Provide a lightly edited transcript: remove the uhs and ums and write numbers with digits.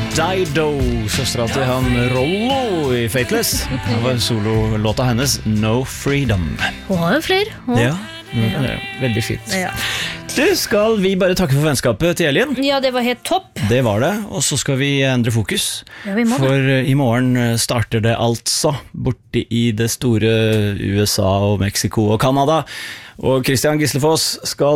Dido, søstera til han Rollo I Fateless. Det var sololåta hennes No Freedom. Hun har jo flere. Ja, det er veldig fint. Ja. Du, skal vi bare takke for vennskapet til helgen? Ja, det var helt topp. Det var det, og så skal vi endre fokus. Ja, vi må det. For I morgen starter det altså borte I det store USA og Mexico og Canada. Og Christian Gislefoss skal